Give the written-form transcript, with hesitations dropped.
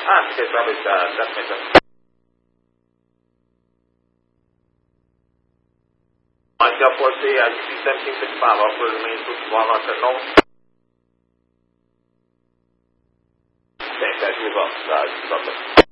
Okay, probably that makes sense. Myself, let's see, I see 1765, upward remains with Walnut at home. Thanks, guys, move up,